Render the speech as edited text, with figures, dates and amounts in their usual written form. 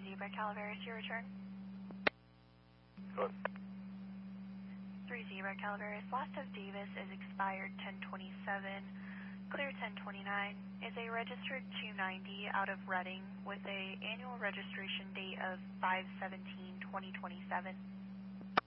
Zebra Calaveras, your return. Good. 3 Zebra Calaveras, last of Davis is expired 1027, clear 1029, is a registered 290 out of Reading with a annual registration date of 5/17/2027.